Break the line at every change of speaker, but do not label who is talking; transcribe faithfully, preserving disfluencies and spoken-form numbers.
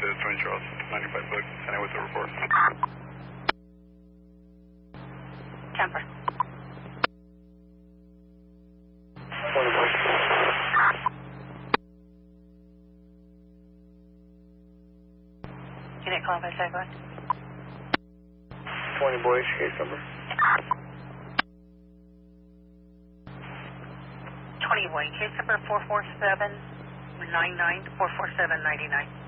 to Twin Charles, ninety-five book, send it with the report.
Temper.
twenty boys.
Unit call by Cyclone.
twenty boys, case number.
twenty boy, case number four four seven nine nine, four four seven nine nine.